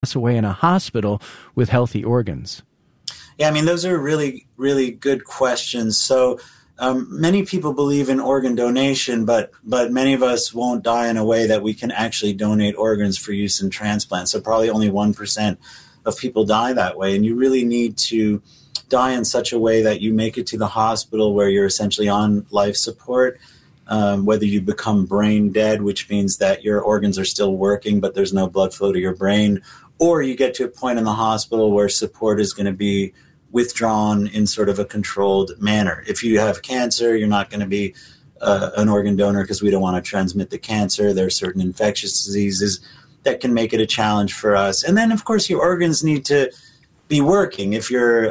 pass away in a hospital with healthy organs? Yeah, I mean, those are really, really good questions. So many people believe in organ donation, but many of us won't die in a way that we can actually donate organs for use in transplant. So probably only 1% of people die that way. And you really need to die in such a way that you make it to the hospital where you're essentially on life support, whether you become brain dead, which means that your organs are still working, but there's no blood flow to your brain, or you get to a point in the hospital where support is going to be withdrawn in sort of a controlled manner. If you have cancer, you're not going to be an organ donor because we don't want to transmit the cancer. There are certain infectious diseases that can make it a challenge for us. And then, of course, your organs need to be working. If you're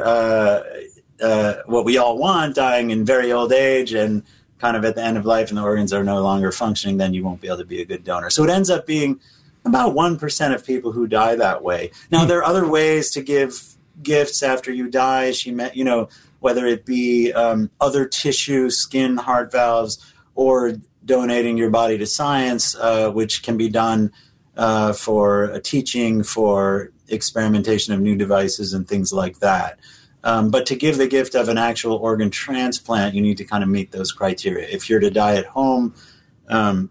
what we all want, dying in very old age and kind of at the end of life and the organs are no longer functioning, then you won't be able to be a good donor. So it ends up being about 1% of people who die that way. Now, there are other ways to give gifts after you die. She met, whether it be other tissue, skin, heart valves, or donating your body to science, which can be done for teaching, for experimentation of new devices and things like that. But to give the gift of an actual organ transplant, you need to kind of meet those criteria. If you're to die at home, that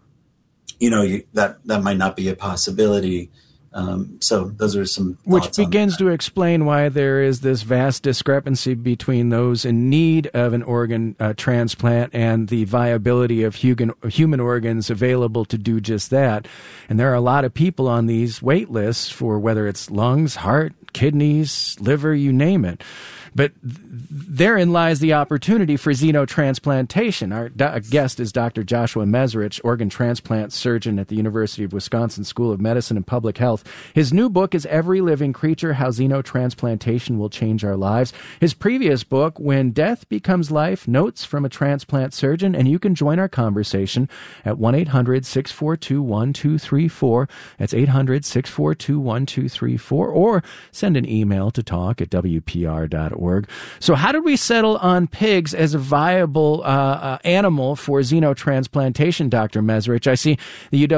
might not be a possibility. So those are some thoughts. Which begins to explain why there is this vast discrepancy between those in need of an organ transplant and the viability of human organs available to do just that. And there are a lot of people on these wait lists for whether it's lungs, heart, kidneys, liver, you name it. But therein lies the opportunity for xenotransplantation. Our guest is Dr. Joshua Mezrich, organ transplant surgeon at the University of Wisconsin School of Medicine and Public Health. His new book is Every Living Creature, How Xenotransplantation Will Change Our Lives. His previous book, When Death Becomes Life, Notes from a Transplant Surgeon. And you can join our conversation at 1-800-642-1234. That's 800-642-1234. Or send an email to talk@wpr.org. So how did we settle on pigs as a viable animal for xenotransplantation, Dr. Mezrich? I see the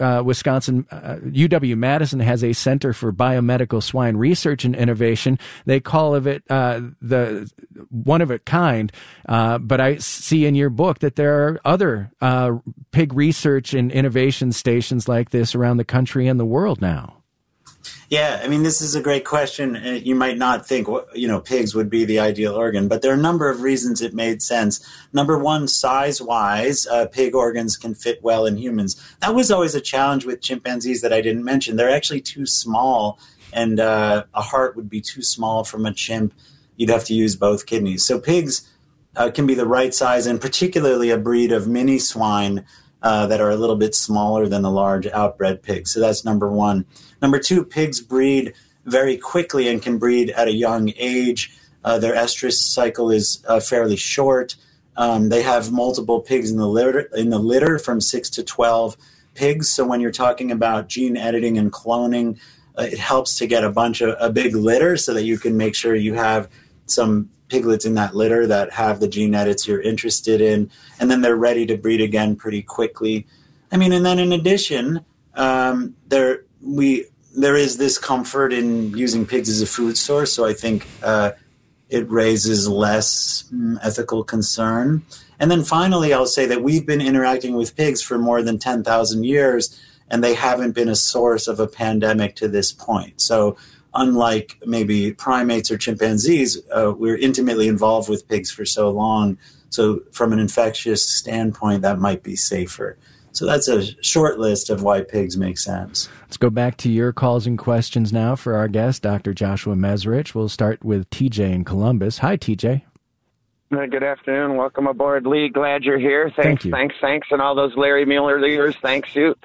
UW-Madison has a Center for Biomedical Swine Research and Innovation. They call it the one of a kind, but I see in your book that there are other pig research and innovation stations like this around the country and the world now. Yeah, I mean, this is a great question. You might not think, pigs would be the ideal organ, but there are a number of reasons it made sense. Number one, size-wise, pig organs can fit well in humans. That was always a challenge with chimpanzees that I didn't mention. They're actually too small, and a heart would be too small from a chimp. You'd have to use both kidneys. So pigs can be the right size, and particularly a breed of mini swine that are a little bit smaller than the large outbred pigs. So that's number one. Number two, pigs breed very quickly and can breed at a young age. Their estrus cycle is fairly short. They have multiple pigs in the litter from 6 to 12 pigs. So when you're talking about gene editing and cloning, it helps to get a big litter so that you can make sure you have some piglets in that litter that have the gene edits you're interested in, and then they're ready to breed again pretty quickly. I mean, and then in addition, there is this comfort in using pigs as a food source, so I think it raises less ethical concern. And then finally, I'll say that we've been interacting with pigs for more than 10,000 years, and they haven't been a source of a pandemic to this point. So unlike maybe primates or chimpanzees, we're intimately involved with pigs for so long. So from an infectious standpoint, that might be safer. So that's a short list of why pigs make sense. Let's go back to your calls and questions now for our guest, Dr. Joshua Mezrich. We'll start with TJ in Columbus. Hi, TJ. Good afternoon. Welcome aboard, Lee. Glad you're here. Thanks, and all those Larry Mueller leaders. Thank you.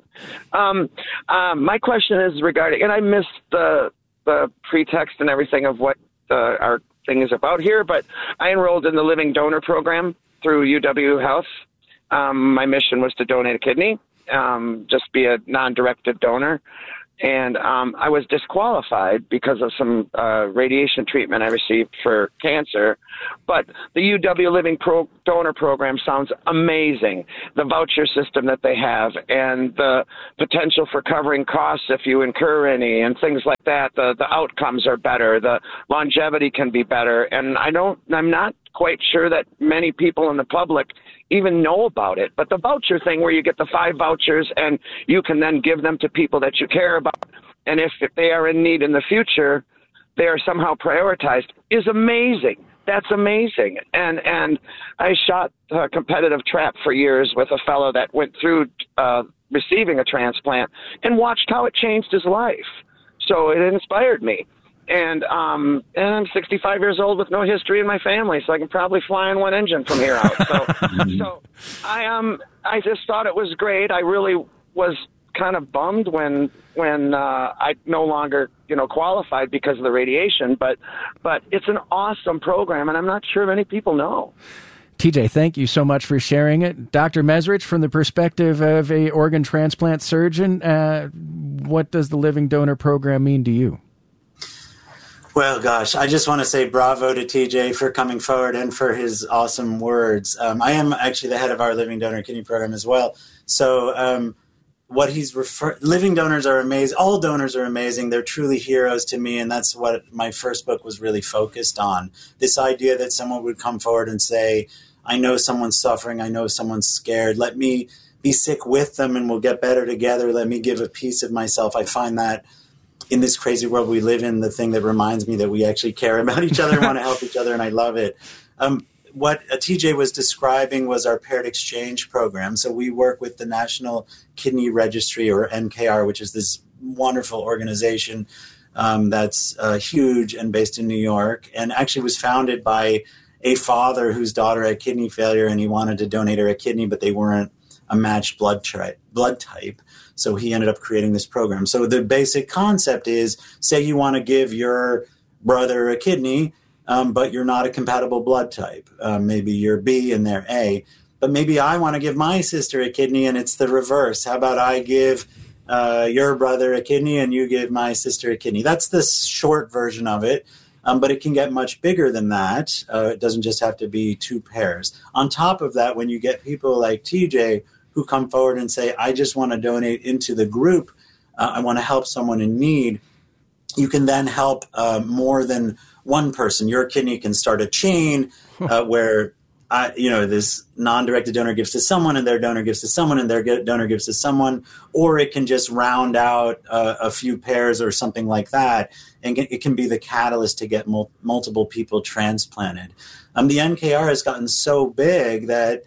My question is regarding, and I missed the pretext and everything of what our thing is about here, but I enrolled in the Living Donor Program through UW Health. My mission was to donate a kidney, just be a non-directive donor. And I was disqualified because of some radiation treatment I received for cancer. But the UW Living Donor Program sounds amazing. The voucher system that they have and the potential for covering costs if you incur any and things like that. The outcomes are better. The longevity can be better. And I'm not quite sure that many people in the public even know about it. But the voucher thing where you get the 5 vouchers and you can then give them to people that you care about, and if they are in need in the future, they are somehow prioritized, is amazing. That's amazing. And I shot a competitive trap for years with a fellow that went through receiving a transplant and watched how it changed his life. So it inspired me. And I'm 65 years old with no history in my family, so I can probably fly on one engine from here out. So I just thought it was great. I really was kind of bummed when I no longer qualified because of the radiation. But it's an awesome program, and I'm not sure many people know. TJ, thank you so much for sharing it. Dr. Mesrich, from the perspective of a organ transplant surgeon, what does the Living Donor Program mean to you? Well, gosh, I just want to say bravo to TJ for coming forward and for his awesome words. I am actually the head of our Living Donor Kidney Program as well. So what he's living donors are amazing. All donors are amazing. They're truly heroes to me, and that's what my first book was really focused on. This idea that someone would come forward and say, I know someone's suffering. I know someone's scared. Let me be sick with them and we'll get better together. Let me give a piece of myself. I find that in this crazy world we live in, the thing that reminds me that we actually care about each other and want to help each other, and I love it. What TJ was describing was our paired exchange program. So we work with the National Kidney Registry, or NKR, which is this wonderful organization that's huge and based in New York, and actually was founded by a father whose daughter had kidney failure, and he wanted to donate her a kidney, but they weren't a matched blood type. So he ended up creating this program. So the basic concept is, say you want to give your brother a kidney, but you're not a compatible blood type. Maybe you're B and they're A. But maybe I want to give my sister a kidney and it's the reverse. How about I give your brother a kidney and you give my sister a kidney? That's the short version of it. But it can get much bigger than that. It doesn't just have to be 2 pairs. On top of that, when you get people like TJ who come forward and say, I just want to donate into the group, I want to help someone in need, you can then help more than one person. Your kidney can start a chain where this non-directed donor gives to someone and their donor gives to someone and their donor gives to someone, or it can just round out a few pairs or something like that, and it can be the catalyst to get multiple people transplanted. The NKR has gotten so big that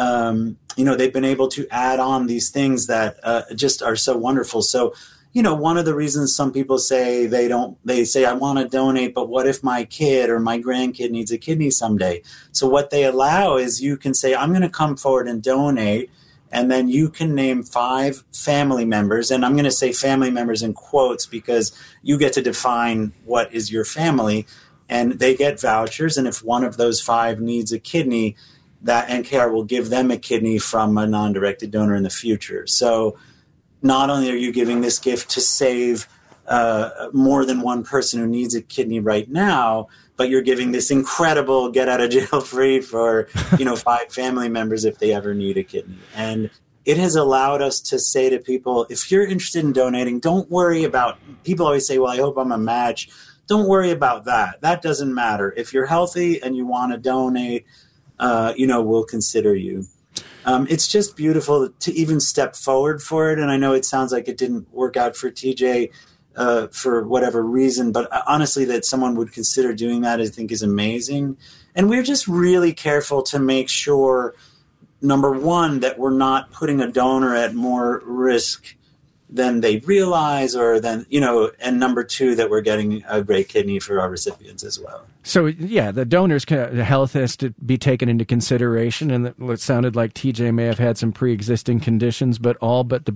they've been able to add on these things that just are so wonderful. So, one of the reasons some people say they say, I want to donate, but what if my kid or my grandkid needs a kidney someday? So what they allow is you can say, I'm going to come forward and donate, and then you can name 5 family members. And I'm going to say family members in quotes because you get to define what is your family, and they get vouchers. And if one of those 5 needs a kidney, that NKR will give them a kidney from a non-directed donor in the future. So not only are you giving this gift to save more than one person who needs a kidney right now, but you're giving this incredible get out of jail free for 5 family members if they ever need a kidney. And it has allowed us to say to people, if you're interested in donating, don't worry about, people always say, well, I hope I'm a match. Don't worry about that. That doesn't matter. If you're healthy and you want to donate, we'll consider you. It's just beautiful to even step forward for it. And I know it sounds like it didn't work out for TJ for whatever reason, but honestly, that someone would consider doing that, I think, is amazing. And we're just really careful to make sure, number one, that we're not putting a donor at more risk than they realize, or than, and number 2, that we're getting a great kidney for our recipients as well. So, yeah, the donor's health has to be taken into consideration, and it sounded like TJ may have had some pre-existing conditions, but all the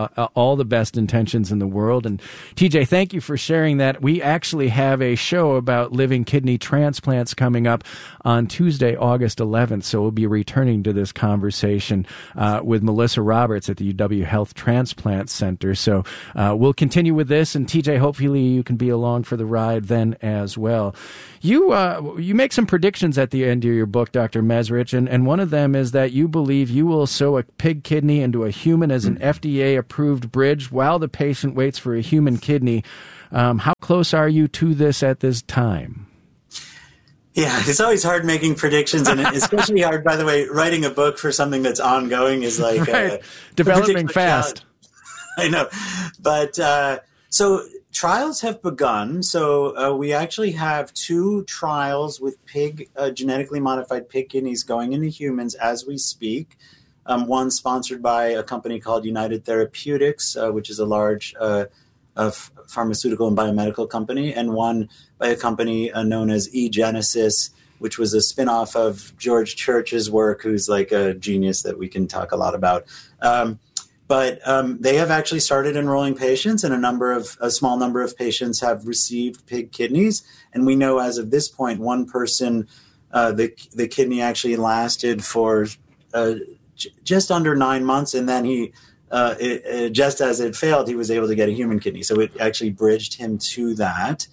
best intentions in the world. And TJ, thank you for sharing that. We actually have a show about living kidney transplants coming up on Tuesday, August 11th, so we'll be returning to this conversation with Melissa Roberts at the UW Health Transplant Center. doctor. So we'll continue with this, and TJ, hopefully you can be along for the ride then as well. You make some predictions at the end of your book, Dr. Mezrich, and one of them is that you believe you will sew a pig kidney into a human as an FDA-approved bridge while the patient waits for a human kidney. How close are you to this at this time? Yeah, it's always hard making predictions, and especially hard, by the way, writing a book for something that's ongoing is like right. Developing fast. I know. But so trials have begun. So we actually have 2 trials with genetically modified pig kidneys going into humans as we speak. One sponsored by a company called United Therapeutics, which is a large pharmaceutical and biomedical company, and one by a company known as eGenesis, which was a spinoff of George Church's work, who's like a genius that we can talk a lot about. But they have actually started enrolling patients, and a small number of patients have received pig kidneys. And we know as of this point, one person, the kidney actually lasted for just under 9 months, and then he just as it failed, he was able to get a human kidney. So it actually bridged him to that.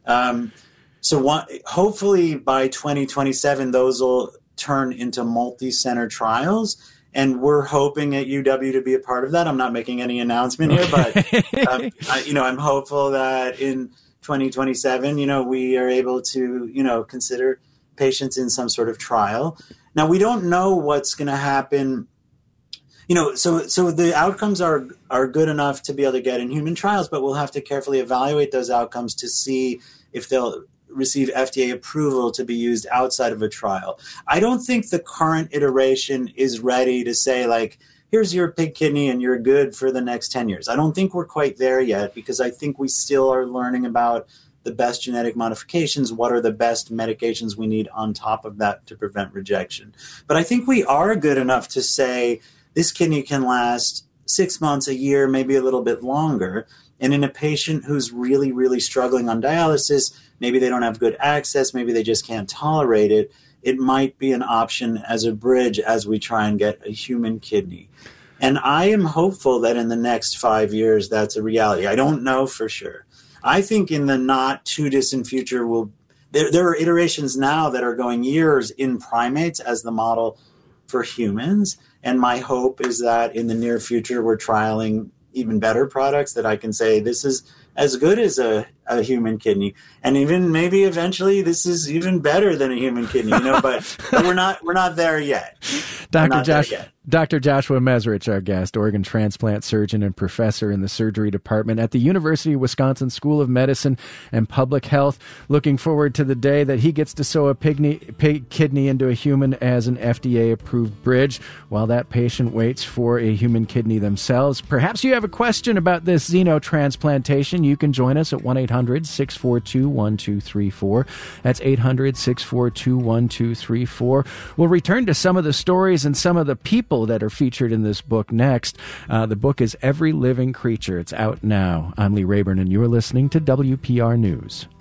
Hopefully by 2027, those will turn into multi-center trials. And we're hoping at UW to be a part of that. I'm not making any announcement here, but I'm hopeful that in 2027, we are able to, consider patients in some sort of trial. Now, we don't know what's going to happen. So the outcomes are good enough to be able to get in human trials, but we'll have to carefully evaluate those outcomes to see if they'll receive FDA approval to be used outside of a trial. I don't think the current iteration is ready to say, like, here's your pig kidney and you're good for the next 10 years. I don't think we're quite there yet, because I think we still are learning about the best genetic modifications, what are the best medications we need on top of that to prevent rejection. But I think we are good enough to say this kidney can last 6 months, a year, maybe a little bit longer. And in a patient who's really, really struggling on dialysis, maybe they don't have good access, maybe they just can't tolerate it, it might be an option as a bridge as we try and get a human kidney. And I am hopeful that in the next 5 years, that's a reality. I don't know for sure. I think in the not too distant future, there are iterations now that are going years in primates as the model for humans. And my hope is that in the near future, we're trialing even better products that I can say this is as good as a human kidney, and even maybe eventually this is even better than a human kidney. But we're not there yet. Dr. Joshua Mezrich, our guest, Organ transplant surgeon and professor in the surgery department at the University of Wisconsin School of Medicine and Public Health. Looking forward to the day that he gets to sew a pig kidney into a human as an FDA-approved bridge while that patient waits for a human kidney themselves. Perhaps you have a question about this xenotransplantation. You can join us at 1-800-642-1234. That's 800-642-1234. We'll return to some of the stories and some of the people that are featured in this book next. The book is Every Living Creature. It's out now. I'm Lee Rayburn, and you're listening to WPR News.